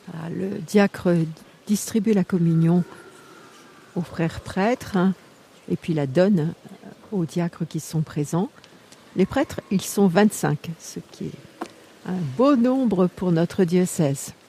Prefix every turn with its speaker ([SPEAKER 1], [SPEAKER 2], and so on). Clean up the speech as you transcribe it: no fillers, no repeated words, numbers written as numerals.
[SPEAKER 1] Le diacre distribue la communion aux frères prêtres et puis la donne aux diacres qui sont présents. Les prêtres, ils sont 25, ce qui est un beau nombre pour notre diocèse.